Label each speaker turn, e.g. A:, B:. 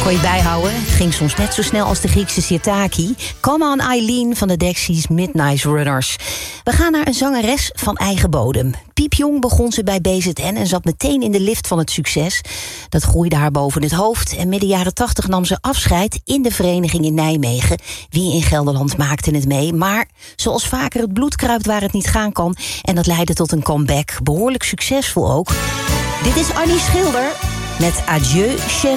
A: Kon je bijhouden? Het ging soms net zo snel als de Griekse sirtaki. Come on Eileen van de Dexys Midnight Runners. We gaan naar een zangeres van eigen bodem. Piepjong begon ze bij BZN en zat meteen in de lift van het succes. Dat groeide haar boven het hoofd. En midden jaren 80 nam ze afscheid in de vereniging in Nijmegen. Wie in Gelderland maakte het mee. Maar zoals vaker het bloed kruipt waar het niet gaan kan. En dat leidde tot een comeback. Behoorlijk succesvol ook. Dit is Annie Schilder met Adieu, Chérie.